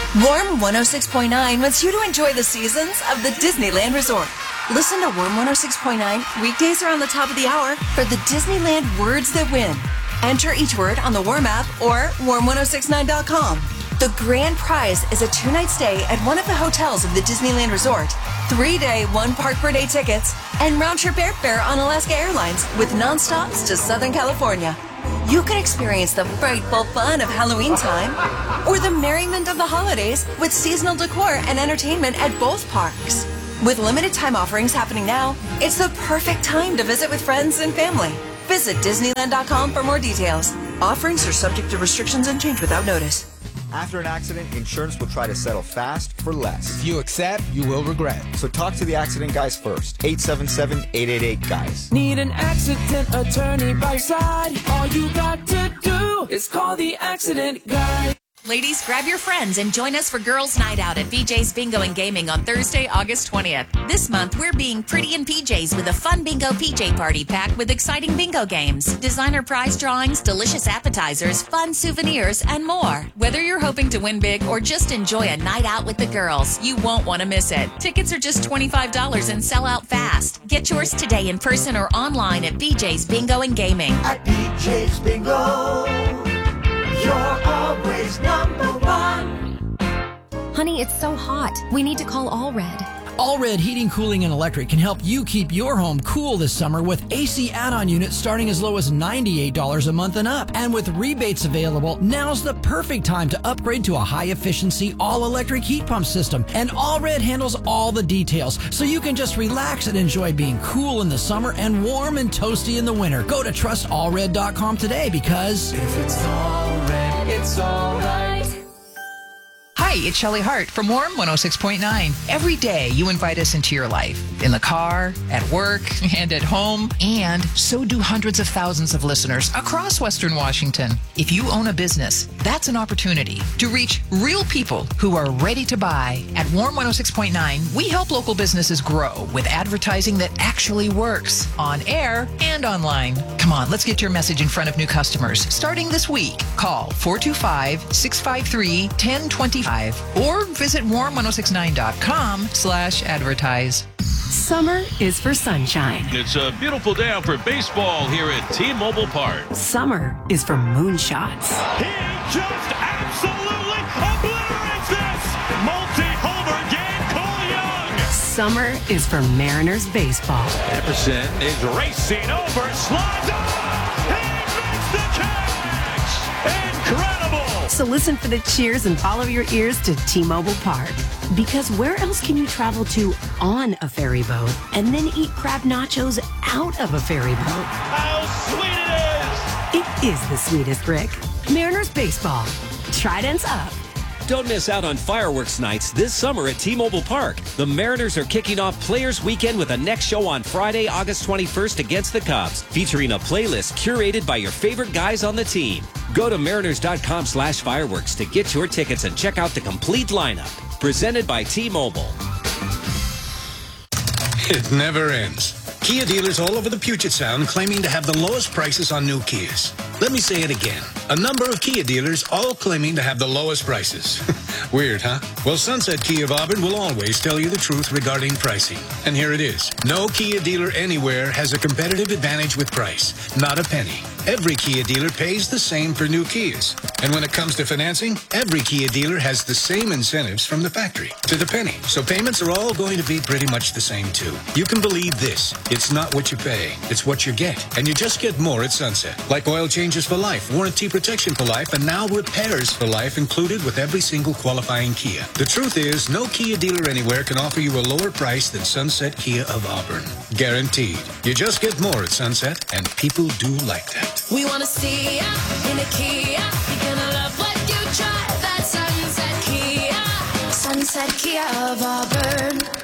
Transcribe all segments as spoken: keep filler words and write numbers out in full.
Warm one oh six point nine wants you to enjoy the seasons of the Disneyland Resort. Listen to Warm one oh six point nine weekdays around the top of the hour for the Disneyland Words That Win. Enter each word on the Warm app or warm ten sixty-nine dot com. The grand prize is a two-night stay at one of the hotels of the Disneyland Resort, three-day, one-park-per-day tickets, and round-trip airfare on Alaska Airlines with non-stops to Southern California. You can experience the frightful fun of Halloween time or the merriment of the holidays with seasonal decor and entertainment at both parks. With limited time offerings happening now, it's the perfect time to visit with friends and family. Visit Disneyland dot com for more details. Offerings are subject to restrictions and change without notice. After an accident, insurance will try to settle fast for less. If you accept, you will regret. So talk to the accident guys first. eight seven seven, eight eight eight, guys. Need an accident attorney by side? All you got to do is call the accident guy. Ladies, grab your friends and join us for Girls' Night Out at V J's Bingo and Gaming on Thursday, August twentieth. This month, we're being pretty in P Js with a fun bingo P J party packed with exciting bingo games, designer prize drawings, delicious appetizers, fun souvenirs, and more. Whether you're hoping to win big or just enjoy a night out with the girls, you won't want to miss it. Tickets are just twenty-five dollars and sell out fast. Get yours today in person or online at V J's Bingo and Gaming. At V J's Bingo, you're always number one. Honey, it's so hot. We need to call Allred. Allred Heating, Cooling, and Electric can help you keep your home cool this summer with A C add-on units starting as low as ninety-eight dollars a month and up. And with rebates available, now's the perfect time to upgrade to a high-efficiency, all-electric heat pump system. And Allred handles all the details, so you can just relax and enjoy being cool in the summer and warm and toasty in the winter. Go to trust allred dot com today because if it's Allred, it's alright. Hi, it's Shelley Hart from Warm one oh six point nine. Every day you invite us into your life. In the car, at work, and at home. And so do hundreds of thousands of listeners across Western Washington. If you own a business, that's an opportunity to reach real people who are ready to buy. At Warm one oh six point nine, we help local businesses grow with advertising that actually works on air and online. Come on, let's get your message in front of new customers. Starting this week, call four two five, six five three, one zero two five or visit warm ten sixty-nine dot com slash advertise. Summer is for sunshine. It's a beautiful day out for baseball here at T-Mobile Park. Summer is for moonshots. He just absolutely obliterates this! Multi-homer game, Cole Young! Summer is for Mariners baseball. Emerson is racing over, slides up! He makes the catch! Incredible! So listen for the cheers and follow your ears to T-Mobile Park. Because where else can you travel to on a ferry boat and then eat crab nachos out of a ferry boat? How sweet it is! It is the sweetest, Rick. Mariners baseball. Tridents up. Don't miss out on fireworks nights this summer at T-Mobile Park. The Mariners are kicking off Players Weekend with a next show on Friday, August twenty-first against the Cubs, featuring a playlist curated by your favorite guys on the team. Go to mariners dot com slash fireworks to get your tickets and check out the complete lineup. Presented by T-Mobile. It never ends. Kia dealers all over the Puget Sound claiming to have the lowest prices on new Kias. Let me say it again. A number of Kia dealers all claiming to have the lowest prices. Weird, huh? Well, Sunset Kia of Auburn will always tell you the truth regarding pricing. And here it is. No Kia dealer anywhere has a competitive advantage with price. Not a penny. Every Kia dealer pays the same for new Kias. And when it comes to financing, every Kia dealer has the same incentives from the factory to the penny. So payments are all going to be pretty much the same too. You can believe this. It's not what you pay. It's what you get. And you just get more at Sunset. Like oil changes for life, warranty protection for life, and now repairs for life included with every single qualifying Kia. The truth is, no Kia dealer anywhere can offer you a lower price than Sunset Kia of Auburn. Guaranteed. You just get more at Sunset, and people do like that. We want to see ya in a Kia. You're gonna love what you try. That Sunset Kia. Sunset Kia of Auburn. Look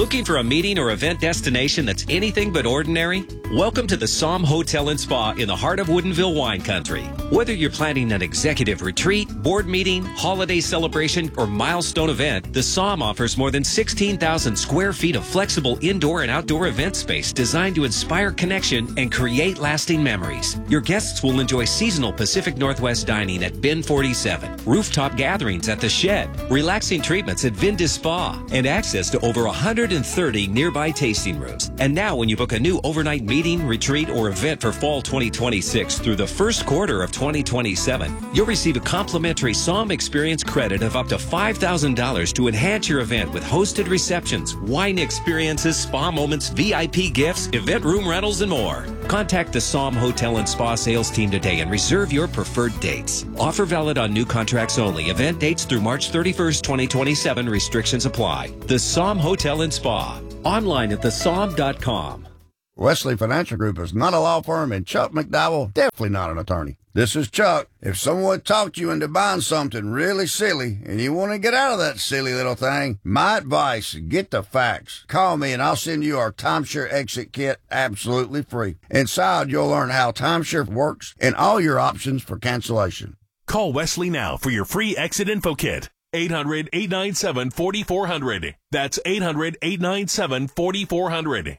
Looking for a meeting or event destination that's anything but ordinary? Welcome to the Somme Hotel and Spa in the heart of Woodinville wine country. Whether you're planning an executive retreat, board meeting, holiday celebration, or milestone event, the Somme offers more than sixteen thousand square feet of flexible indoor and outdoor event space designed to inspire connection and create lasting memories. Your guests will enjoy seasonal Pacific Northwest dining at Bin forty-seven, rooftop gatherings at The Shed, relaxing treatments at Vindis Spa, and access to over one hundred thirty nearby tasting rooms. And now when you book a new overnight meeting, retreat, or event for fall twenty twenty-six through the first quarter of twenty twenty-seven, you'll receive a complimentary Somme Experience credit of up to five thousand dollars to enhance your event with hosted receptions, wine experiences, spa moments, V I P gifts, event room rentals, and more. Contact the Somme Hotel and Spa sales team today and reserve your preferred dates. Offer valid on new contracts only. Event dates through March thirty-first, twenty twenty-seven. Restrictions apply. The Somme Hotel and Spa. Online at the somme dot com. Wesley Financial Group is not a law firm, and Chuck McDowell definitely not an attorney. This is Chuck. If someone talked you into buying something really silly and you want to get out of that silly little thing, my advice, get the facts. Call me and I'll send you our timeshare exit kit absolutely free. Inside, you'll learn how timeshare works and all your options for cancellation. Call Wesley now for your free exit info kit. eight hundred, eight nine seven, four four zero zero. That's eight hundred, eight nine seven, four four zero zero.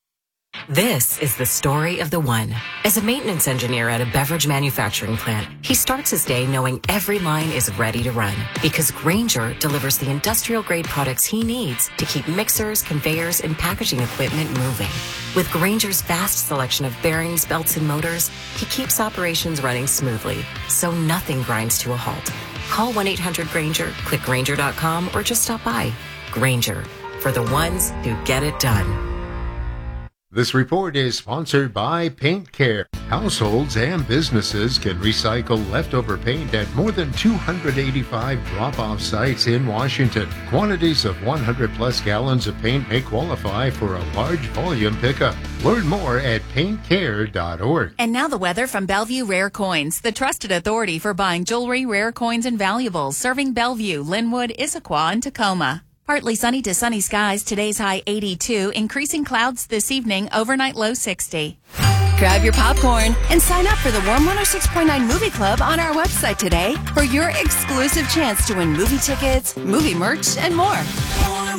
This is the story of the one. As a maintenance engineer at a beverage manufacturing plant, he starts his day knowing every line is ready to run because Grainger delivers the industrial-grade products he needs to keep mixers, conveyors, and packaging equipment moving. With Grainger's vast selection of bearings, belts, and motors, he keeps operations running smoothly, so nothing grinds to a halt. Call one eight hundred Grainger, click Grainger dot com, or just stop by. Grainger, for the ones who get it done. This report is sponsored by Paint Care. Households and businesses can recycle leftover paint at more than two hundred eighty-five drop-off sites in Washington. Quantities of one hundred plus gallons of paint may qualify for a large volume pickup. Learn more at paint care dot org. And now the weather from Bellevue Rare Coins, the trusted authority for buying jewelry, rare coins, and valuables, serving Bellevue, Linwood, Issaquah, and Tacoma. Partly sunny to sunny skies, today's high eighty-two, increasing clouds this evening, overnight low sixty. Grab your popcorn and sign up for the Warm one oh six point nine Movie Club on our website today for your exclusive chance to win movie tickets, movie merch, and more.